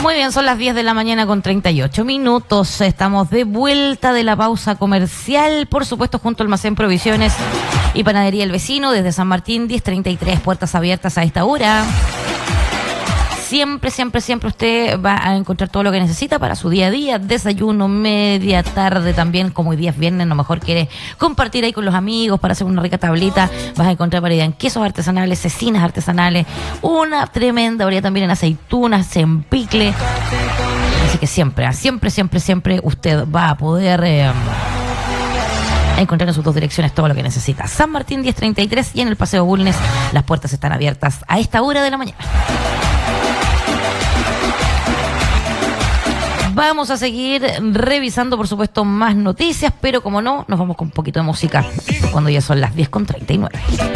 Muy bien, son las 10 de la mañana con 38 minutos. Estamos de vuelta de la pausa comercial, por supuesto, junto al Almacén Provisiones y Panadería El Vecino, desde San Martín 1033, puertas abiertas a esta hora. Siempre usted va a encontrar todo lo que necesita para su día a día, desayuno, media, tarde también, como hoy día es viernes, a lo mejor quiere compartir ahí con los amigos para hacer una rica tablita, vas a encontrar variedad en quesos artesanales, cecinas artesanales, una tremenda variedad también en aceitunas, en picle. Así que siempre usted va a poder encontrar en sus dos direcciones todo lo que necesita. San Martín 1033 y en el Paseo Bulnes las puertas están abiertas a esta hora de la mañana. Vamos a seguir revisando, por supuesto, más noticias, pero como no, nos vamos con un poquito de música cuando ya son las 10:39.